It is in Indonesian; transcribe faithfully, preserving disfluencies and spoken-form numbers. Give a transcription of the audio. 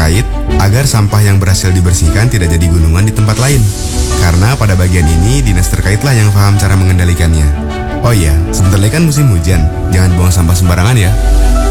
terkait agar sampah yang berhasil dibersihkan tidak jadi gunungan di tempat lain. Karena pada bagian ini dinas terkaitlah yang paham cara mengendalikannya. Oh iya, sebentar lagi kan musim hujan, jangan buang sampah sembarangan ya.